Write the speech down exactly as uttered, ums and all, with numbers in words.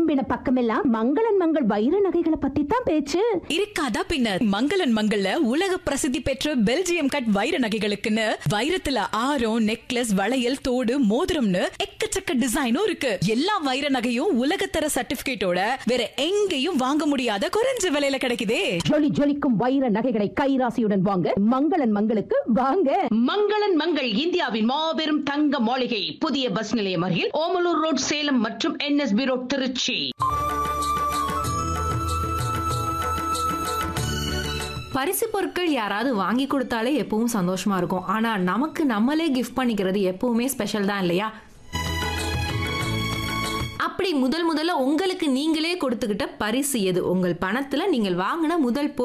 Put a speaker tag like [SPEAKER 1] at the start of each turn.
[SPEAKER 1] திரும்பின பக்கமெல்லாம் மங்களன் மங்கள் வைர நகைகளை பத்தி தான் பேச்சு.
[SPEAKER 2] இருக்காதா பின்னர். மங்களன் மங்கள்ல உலக பிரசித்தி பெற்ற பெல்ஜியம் கட் வைர நகைகளுக்குன்னு வைரத்துல ஆரம், நெக்லஸ், வளையல், தோடு, மோதிரம்னு எக்கச்சக்க டிசைனும் இருக்கு. எல்லா வைர நகையும் உலகத்தர சர்டிபிகேட்டோட வேற எங்கேயும் வாங்க முடியாத குறைஞ்ச விலையில கிடைக்குதே.
[SPEAKER 1] ஜொலி ஜொலிக்கும் வைர நகைகளை கைராசியுடன் வாங்க மங்களன் மங்களுக்கு வாங்க.
[SPEAKER 3] மங்களன் மங்கள் இந்தியாவின் மாபெரும் தங்க மாளிகை, புதிய பஸ் நிலையம் அருகில் ஓமலூர் ரோட், சேலம் மற்றும் என்எஸ்பி ரோட், திருச்சி.
[SPEAKER 4] பரிசு பொருட்கள் யாராவது வாங்கி கொடுத்தாலே எப்பவும் சந்தோஷமா இருக்கும். ஆனா நமக்கு நம்மளே கிஃப்ட் பண்ணிக்கிறது எப்பவுமே ஸ்பெஷல் தான் இல்லையா? அப்படி முதல் முதல்ல உங்களுக்கு நீங்களே கொடுத்துக்கிட்ட பரிசு எது? உங்கள் பணத்துல நீங்கள் வாங்கின முதல்